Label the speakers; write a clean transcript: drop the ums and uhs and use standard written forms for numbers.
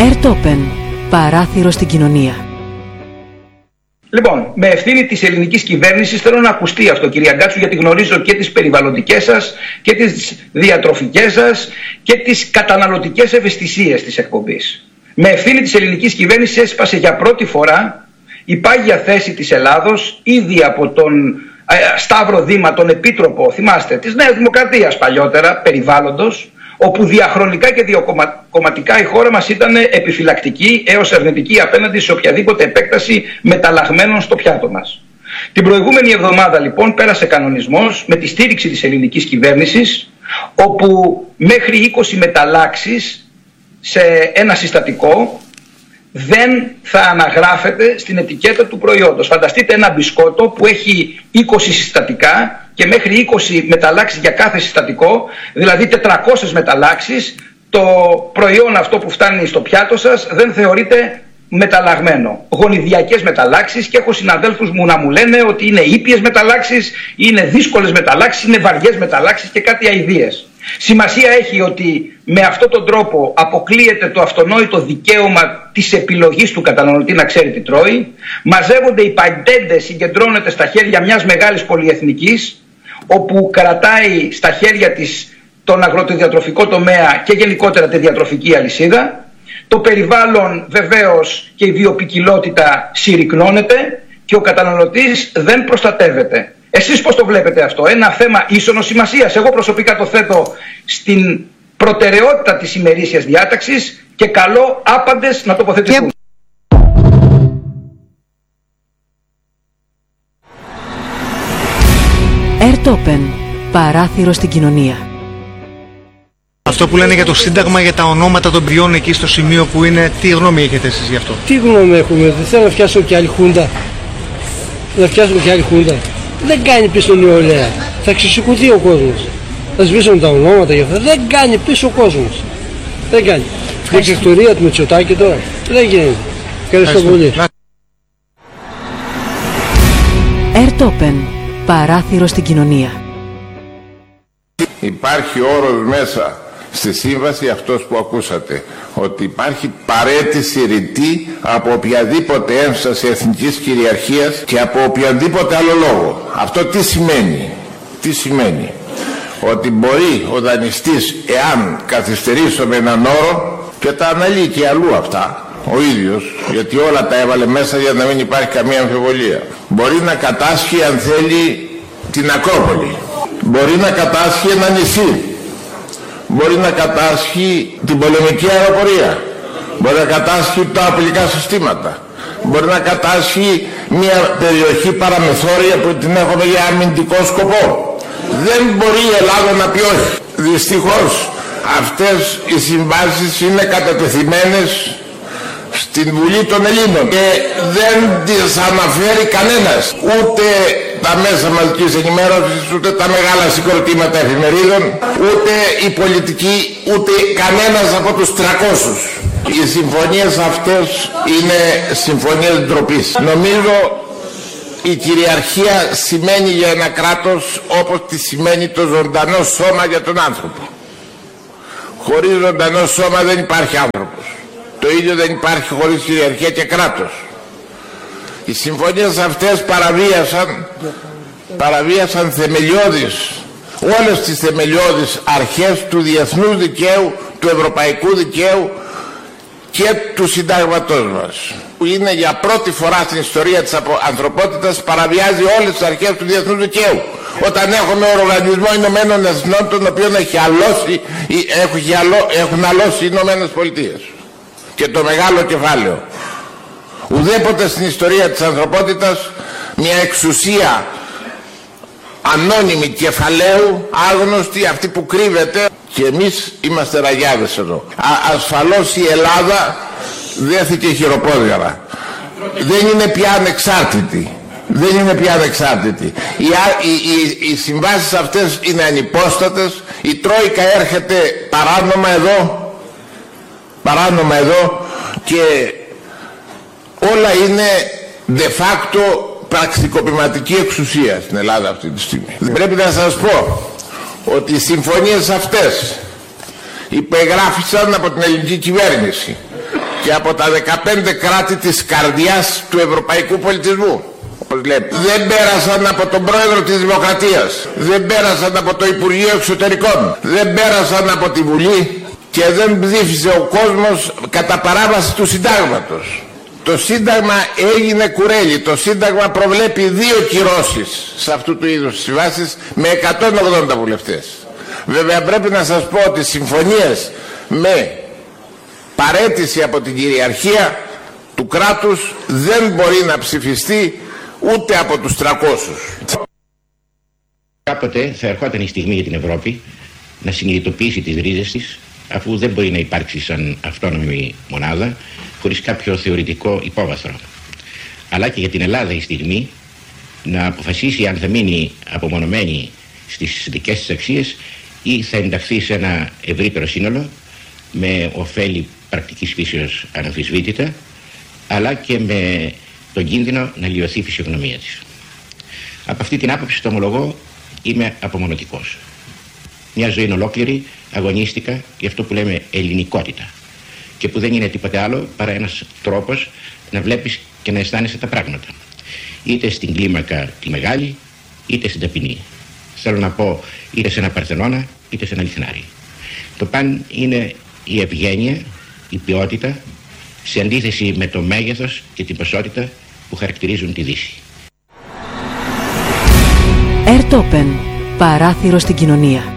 Speaker 1: Airtopen. Παράθυρο στην κοινωνία.
Speaker 2: Λοιπόν, με ευθύνη της ελληνικής κυβέρνησης θέλω να ακουστεί αυτό, κυρία Γκάτσου, γιατί γνωρίζω και τις περιβαλλοντικές σας και τις διατροφικές σας και τις καταναλωτικές ευαισθησίες της εκπομπής. Με ευθύνη της ελληνικής κυβέρνησης έσπασε για πρώτη φορά η πάγια θέση της Ελλάδος, ήδη από τον Σταύρο Δήμα, τον Επίτροπο, θυμάστε, της Νέας Δημοκρατίας παλιότερα, περιβάλλοντος, όπου διαχρονικά και διακομματικά η χώρα μας ήταν επιφυλακτική έως αρνητική απέναντι σε οποιαδήποτε επέκταση μεταλλαγμένων στο πιάτο μας. Την προηγούμενη εβδομάδα λοιπόν πέρασε κανονισμός με τη στήριξη της ελληνικής κυβέρνησης, όπου μέχρι 20 μεταλλάξεις σε ένα συστατικό δεν θα αναγράφεται στην ετικέτα του προϊόντος. Φανταστείτε ένα μπισκότο που έχει 20 συστατικά και μέχρι 20 μεταλλάξεις για κάθε συστατικό, δηλαδή 400 μεταλλάξεις, το προϊόν αυτό που φτάνει στο πιάτο σας δεν θεωρείται μεταλλαγμένο. Γονιδιακές μεταλλάξεις, και έχω συναδέλφους μου να μου λένε ότι είναι ήπιες μεταλλάξεις, είναι δύσκολες μεταλλάξεις, είναι βαριές μεταλλάξεις και κάτι αηδίες. Σημασία έχει ότι με αυτόν τον τρόπο αποκλείεται το αυτονόητο δικαίωμα της επιλογής του καταναλωτή να ξέρει τι τρώει. Μαζεύονται οι παντέντες, συγκεντρώνεται στα χέρια μιας μεγάλης πολυεθνικής, όπου κρατάει στα χέρια της τον αγροτοδιατροφικό τομέα και γενικότερα τη διατροφική αλυσίδα. Το περιβάλλον βεβαίως και η βιοποικιλότητα συρρυκνώνεται και ο καταναλωτής δεν προστατεύεται. Εσείς πώς το βλέπετε αυτό? Ένα θέμα ίσονος σημασίας? Εγώ προσωπικά το θέτω στην προτεραιότητα της ημερήσιας διάταξης και καλώ άπαντες να τοποθετηθούν.
Speaker 1: Airtopen. Παράθυρο στην κοινωνία.
Speaker 3: Αυτό που λένε για το Σύνταγμα, για τα ονόματα των πριών εκεί στο σημείο που είναι, τι γνώμη έχετε εσείς γι' αυτό?
Speaker 4: Τι γνώμη έχουμε? Δεν θέλω να φτιάσω και άλλη χούντα. Δεν κάνει πίσω νεολαία. Θα ξεσηκωθεί ο κόσμος. Θα σβήσουν τα ονόματα γι' αυτό. Δεν κάνει πίσω ο κόσμος. Δεν κάνει. Δικτατορία του Μητσοτάκη τώρα. Δεν γίνεται. Ευχαριστώ πολύ.
Speaker 1: Airtopen. Παράθυρο στην κοινωνία.
Speaker 5: Υπάρχει όρος μέσα στη σύμβαση αυτός που ακούσατε, ότι υπάρχει παραίτηση ρητή από οποιαδήποτε ένσταση εθνικής κυριαρχίας και από οποιαδήποτε άλλο λόγο. Αυτό τι σημαίνει? Τι σημαίνει? Ότι μπορεί ο δανειστής, εάν καθυστερήσει με έναν όρο, και τα αναλύει και αλλού αυτά ο ίδιος, γιατί όλα τα έβαλε μέσα για να μην υπάρχει καμία αμφιβολία, μπορεί να κατάσχει αν θέλει την Ακρόπολη, μπορεί να κατάσχει ένα νησί, μπορεί να κατάσχει την πολεμική αεροπορία, μπορεί να κατάσχει τα οπλικά συστήματα, μπορεί να κατάσχει μια περιοχή παραμεθόρια που την έχουμε για αμυντικό σκοπό. Δεν μπορεί η Ελλάδα να πει όχι. Δυστυχώς αυτές οι συμβάσεις είναι κατατεθειμένες στην Βουλή των Ελλήνων και δεν τις αναφέρει κανένας, ούτε τα μέσα μαζικής ενημέρωσης, ούτε τα μεγάλα συγκροτήματα εφημερίδων, ούτε η πολιτική, ούτε κανένας από τους 300. Οι συμφωνίες αυτές είναι συμφωνίες ντροπής. Νομίζω η κυριαρχία σημαίνει για ένα κράτος όπως τη σημαίνει το ζωντανό σώμα για τον άνθρωπο. Χωρίς ζωντανό σώμα δεν υπάρχει άνθρωπος. Το ίδιο δεν υπάρχει χωρίς κυριαρχία και κράτος. Οι συμφωνίες αυτές παραβίασαν όλες τις θεμελιώδεις αρχές του διεθνούς δικαίου, του ευρωπαϊκού δικαίου και του συντάγματός μας, που είναι για πρώτη φορά στην ιστορία της ανθρωπότητας παραβιάζει όλες τις αρχές του διεθνούς δικαίου. Όταν έχουμε Οργανισμό Ηνωμένων Εθνών, τον οποίο έχουν αλώσει οι Ηνωμένες Πολιτείες και το μεγάλο κεφάλαιο. Ουδέποτε στην ιστορία της ανθρωπότητας μια εξουσία ανώνυμη κεφαλαίου, άγνωστη, αυτή που κρύβεται, και εμείς είμαστε ραγιάδες εδώ. Ασφαλώς η Ελλάδα δέθηκε χειροπόδαρα. Δεν είναι πια ανεξάρτητη. Οι συμβάσεις αυτές είναι ανυπόστατες. Η Τρόικα έρχεται παράνομα εδώ και όλα είναι de facto πραξικοπηματική εξουσία στην Ελλάδα αυτή τη στιγμή. Πρέπει να σας πω ότι οι συμφωνίες αυτές υπεγράφησαν από την ελληνική κυβέρνηση και από τα 15 κράτη της καρδιάς του ευρωπαϊκού πολιτισμού. Δεν πέρασαν από τον πρόεδρο της Δημοκρατίας, δεν πέρασαν από το Υπουργείο Εξωτερικών, δεν πέρασαν από τη Βουλή και δεν ψήφισε ο κόσμος κατά παράβαση του συντάγματος. Το Σύνταγμα έγινε κουρέλι. Το Σύνταγμα προβλέπει 2 κυρώσεις σε αυτού του είδους συμβάσεις με 180 βουλευτές. Βέβαια πρέπει να σας πω ότι συμφωνίες με παραίτηση από την κυριαρχία του κράτους δεν μπορεί να ψηφιστεί ούτε από τους 300.
Speaker 6: Κάποτε θα ερχόταν η στιγμή για την Ευρώπη να συνειδητοποιήσει τις ρίζες της, αφού δεν μπορεί να υπάρξει σαν αυτόνομη μονάδα χωρίς κάποιο θεωρητικό υπόβαθρο. Αλλά και για την Ελλάδα η στιγμή να αποφασίσει αν θα μείνει απομονωμένη στις δικές της αξίες ή θα ενταχθεί σε ένα ευρύτερο σύνολο με ωφέλη πρακτικής φύσεως αναμφισβήτητα, αλλά και με τον κίνδυνο να λιωθεί η φυσιογνωμία της. Από αυτή την άποψη, το ομολογώ, είμαι απομονωτικός. Μια ζωή ολόκληρη αγωνίστηκα για αυτό που λέμε ελληνικότητα και που δεν είναι τίποτε άλλο παρά ένας τρόπος να βλέπεις και να αισθάνεσαι τα πράγματα, είτε στην κλίμακα τη μεγάλη είτε στην ταπεινή. Θέλω να πω είτε σε ένα Παρθενώνα είτε σε ένα Λιθνάρι. Το παν είναι η ευγένεια, η ποιότητα, σε αντίθεση με το μέγεθος και την ποσότητα που χαρακτηρίζουν τη Δύση.
Speaker 1: Ερτόπεν, παράθυρο στην κοινωνία.